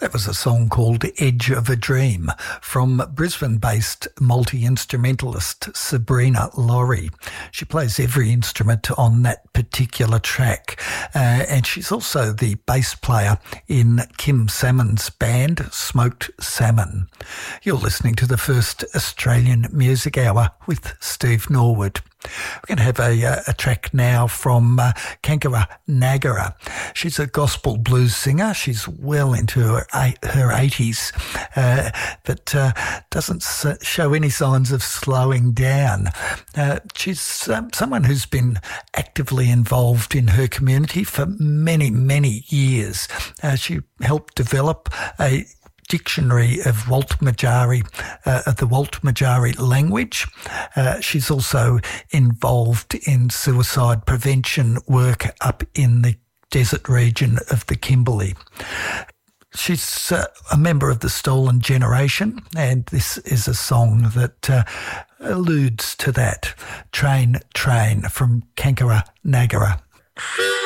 That was a song called Edge of a Dream from Brisbane-based multi-instrumentalist Sabrina Laurie. She plays every instrument on that particular track, and she's also the bass player in Kim Salmon's band, Smoked Salmon. You're listening to the first Australian Music Hour with Steve Norwood. We're going to have a track now from Kankara Nagara. She's a gospel blues singer. She's well into her 80s, but doesn't show any signs of slowing down. She's someone who's been actively involved in her community for many, many years. She helped develop a dictionary of Walt Majari, the Walt Majari language. She's also involved in suicide prevention work up in the desert region of the Kimberley. She's a member of the Stolen Generation, and this is a song that alludes to that. Train, Train from Kankara Nagara.